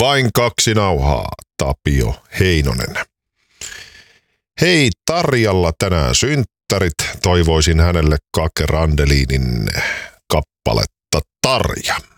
Vain 2 nauhaa, Tapio Heinonen. Hei, Tarjalla tänään synttärit. Toivoisin hänelle Kake Randelinin kappaletta Tarja.